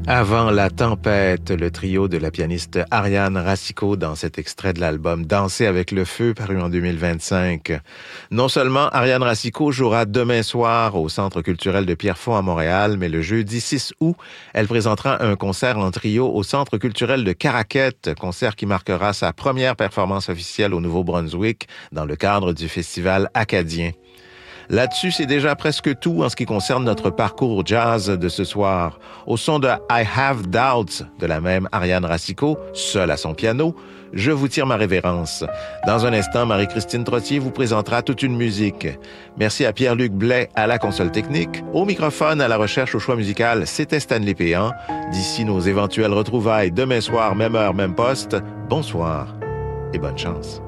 Avant la tempête, le trio de la pianiste Ariane Racicot dans cet extrait de l'album Danser avec le feu paru en 2025. Non seulement Ariane Racicot jouera demain soir au Centre culturel de Pierrefonds à Montréal, mais le jeudi 6 août, elle présentera un concert en trio au Centre culturel de Caraquette, concert qui marquera sa première performance officielle au Nouveau-Brunswick dans le cadre du festival acadien. Là-dessus, c'est déjà presque tout en ce qui concerne notre parcours jazz de ce soir. Au son de I Have Doubts de la même Ariane Racicot, seule à son piano, je vous tire ma révérence. Dans un instant, Marie-Christine Trottier vous présentera toute une musique. Merci à Pierre-Luc Blais à la console technique. Au microphone, à la recherche au choix musical, c'était Stanley Péan. D'ici nos éventuelles retrouvailles demain soir, même heure, même poste, bonsoir et bonne chance.